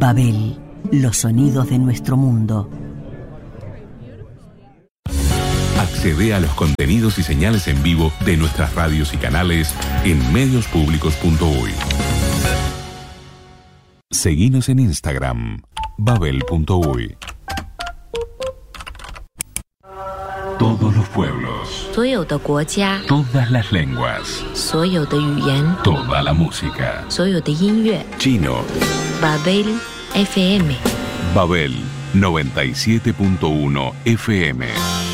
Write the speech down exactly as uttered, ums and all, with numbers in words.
Babel, los sonidos de nuestro mundo. Accede a los contenidos y señales en vivo de nuestras radios y canales en medios públicos punto uy. Seguinos en Instagram, babel punto uy. Todos los pueblos, 所有的国家， todas las lenguas, 所有的语言， toda la música, 所有的音乐。 chino, Babel F M. Babel noventa y siete punto uno F M.